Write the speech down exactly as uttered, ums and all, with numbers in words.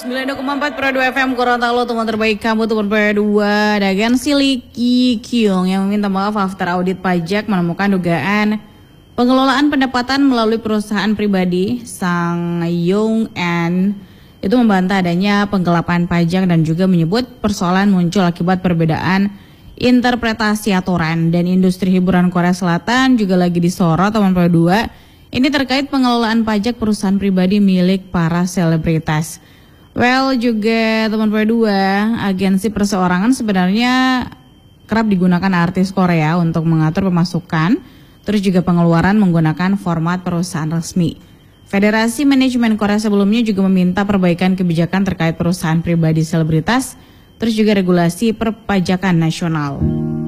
sembilan puluh dua koma empat Pro dua F M Gorontalo, teman terbaik kamu teman Pro dua. Dagan Siliki Kyung yang meminta maaf after audit pajak menemukan dugaan pengelolaan pendapatan melalui perusahaan pribadi. Sang Young An itu membantah adanya penggelapan pajak dan juga menyebut persoalan muncul akibat perbedaan interpretasi aturan. Dan industri hiburan Korea Selatan juga lagi disorot teman Pro dua. Ini terkait pengelolaan pajak perusahaan pribadi milik para selebritas. Well, juga teman Pro dua, agensi perseorangan sebenarnya kerap digunakan artis Korea untuk mengatur pemasukan, terus juga pengeluaran menggunakan format perusahaan resmi. Federasi Manajemen Korea sebelumnya juga meminta perbaikan kebijakan terkait perusahaan pribadi selebritas, terus juga regulasi perpajakan nasional.